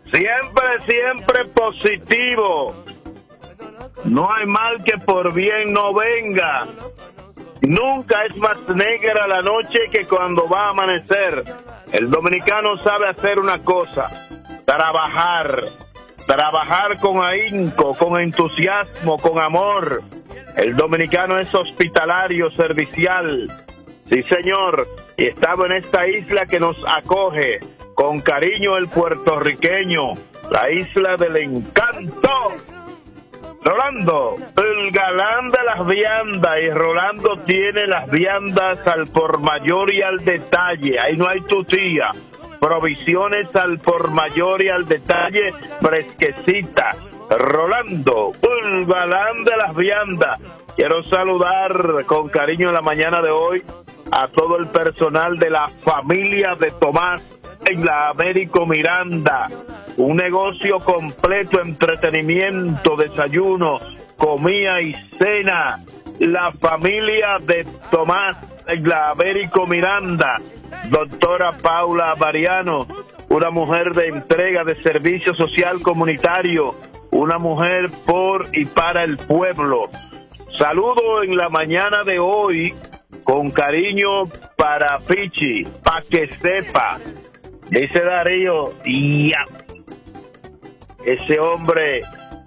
Siempre positivo. No hay mal que por bien no venga. Nunca es más negra la noche que cuando va a amanecer. El dominicano sabe hacer una cosa: trabajar con ahínco, con entusiasmo, con amor. El dominicano es hospitalario, servicial. Sí, señor, y estamos en esta isla que nos acoge con cariño el puertorriqueño, la isla del encanto. Rolando, el galán de las viandas, y Rolando tiene las viandas al por mayor y al detalle. Ahí no hay tutía. Provisiones al por mayor y al detalle, fresquecita. Rolando, el galán de las viandas. Quiero saludar con cariño en la mañana de hoy a todo el personal de la familia de Tomás en la Américo Miranda. Un negocio completo, entretenimiento, desayuno, comida y cena. La familia de Tomás en la Américo Miranda. Doctora Paula Mariano, una mujer de entrega de servicio social comunitario, una mujer por y para el pueblo. Saludo en la mañana de hoy con cariño para Pichi, pa' que sepa. Dice Darío, ya, ese hombre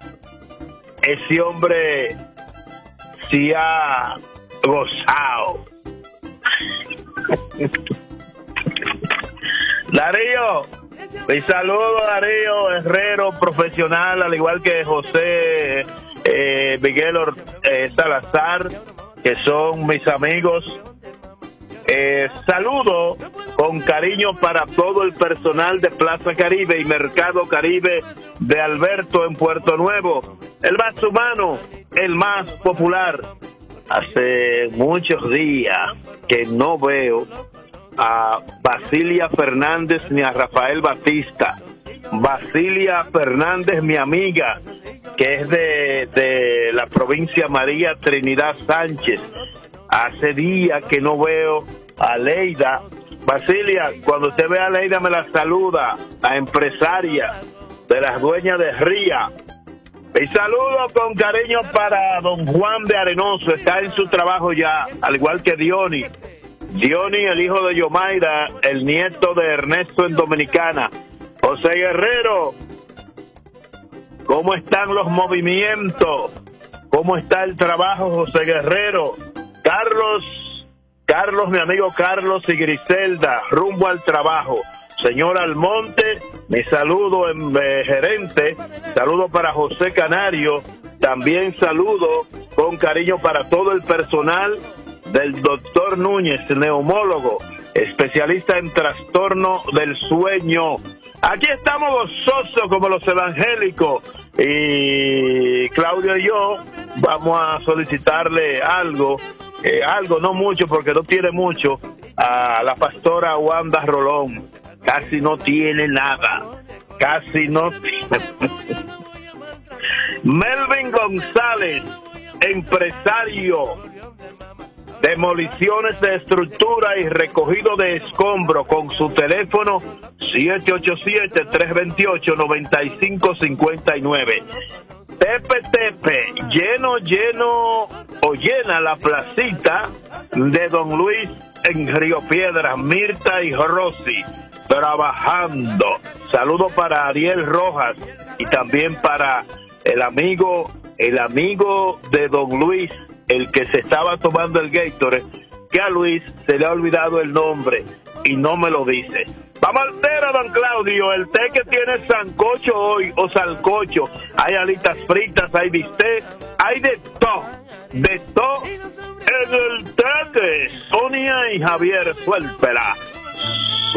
sí ha gozado. Darío, mi saludo a Darío Herrero, profesional, al igual que José Miguel Salazar, que son mis amigos. Saludo con cariño para todo el personal de Plaza Caribe y Mercado Caribe de Alberto en Puerto Nuevo, el más humano, el más popular. Hace muchos días que no veo a Basilia Fernández ni a Rafael Batista. Basilia Fernández, mi amiga, que es de la provincia María Trinidad Sánchez. Hace días que no veo a Leida. Basilia, cuando usted ve a Leida me la saluda, la empresaria de las dueñas de Ría. Y saludo con cariño para don Juan de Arenoso, está en su trabajo ya, al igual que Diony, el hijo de Yomaira, el nieto de Ernesto en Dominicana. José Guerrero, ¿cómo están los movimientos? ¿Cómo está el trabajo, José Guerrero? Carlos, mi amigo Carlos y Griselda, rumbo al trabajo. Señor Almonte, mi saludo en gerente, saludo para José Canario, también saludo con cariño para todo el personal del doctor Núñez, neumólogo, especialista en trastorno del sueño. Aquí estamos gozosos como los evangélicos, y Claudio y yo vamos a solicitarle algo, no mucho porque no tiene mucho, a la pastora Wanda Rolón. Casi no tiene nada, casi no tiene. Melvin González, empresario, demoliciones de estructura y recogido de escombro, con su teléfono 787-328-9559. Tepe, llena la placita de Don Luis en Río Piedras, Mirta y Rosy, trabajando. Saludo para Ariel Rojas y también para el amigo de Don Luis, el que se estaba tomando el Gatorade, que a Luis se le ha olvidado el nombre y no me lo dice. Vamos al tero, don Claudio, el té que tiene sancocho hoy, o salcocho. Hay alitas fritas, hay bistec, hay de todo en el té de Sonia y Javier. Suéltela.